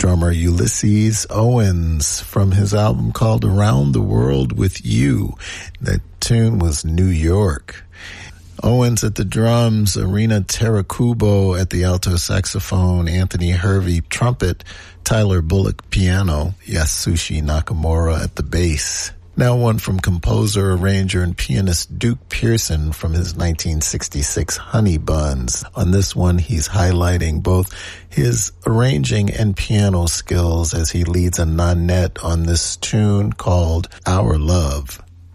drummer Ulysses Owens from his album called Around the World with You. That tune was New York. Owens at the drums, Arena Terakubo at the alto saxophone, Anthony Hervey trumpet, Tyler Bullock piano, Yasushi Nakamura at the bass. Now one from composer, arranger, and pianist Duke Pearson from his 1966 Honey Buns. On this one, he's highlighting both his arranging and piano skills as he leads a nonette on this tune called Our Love.